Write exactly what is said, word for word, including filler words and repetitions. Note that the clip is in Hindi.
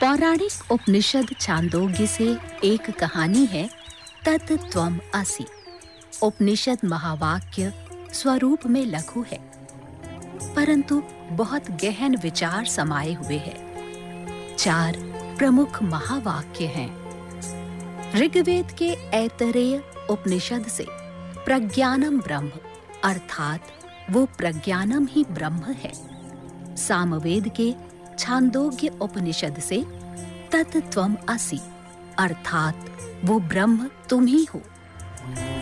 पौराणिक उपनिषद छांदोग्य से एक कहानी है तत् त्वम् असि। उपनिषद महावाक्य स्वरूप में लघु है, परंतु बहुत गहन विचार समाये हुए हैं। चार प्रमुख महावाक्य हैं। ऋग्वेद के ऐतरेय उपनिषद से प्रज्ञानम ब्रह्म अर्थात वो प्रज्ञानम ही ब्रह्म है। सामवेद के छांदोग्य उपनिषद से तत् त्वम् असि अर्थात वो ब्रह्म तुम ही हो।